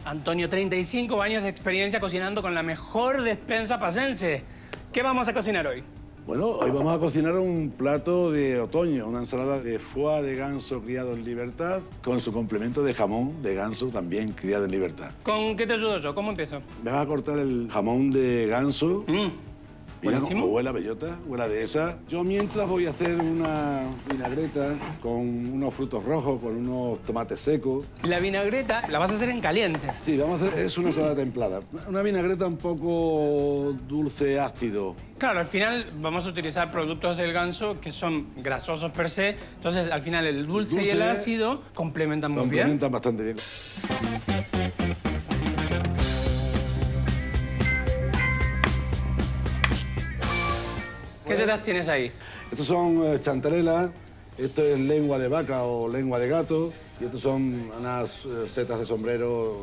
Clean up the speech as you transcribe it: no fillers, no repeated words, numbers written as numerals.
Antonio, 35 años de experiencia cocinando con la mejor despensa pacense. ¿Qué vamos a cocinar hoy? Bueno, hoy vamos a cocinar un plato de otoño, una ensalada de foie de ganso criado en libertad, con su complemento de jamón de ganso también criado en libertad. ¿Con qué te ayudo yo? ¿Cómo empiezo? Me vas a cortar el jamón de ganso. Mira, buenísimo. huele a bellota, huele a dehesa. Yo mientras voy a hacer una vinagreta con unos frutos rojos, con unos tomates secos. La vinagreta la vas a hacer en caliente. Sí, vamos a hacer, es una ensalada templada. Una vinagreta un poco dulce, ácido. Claro, al final vamos a utilizar productos del ganso que son grasosos per se. Entonces, al final, el dulce y el ácido complementan muy bien. Complementan bastante bien. ¿Qué setas tienes ahí? Estos son chantarelas, esto es lengua de vaca o lengua de gato, y estos son unas setas de sombrero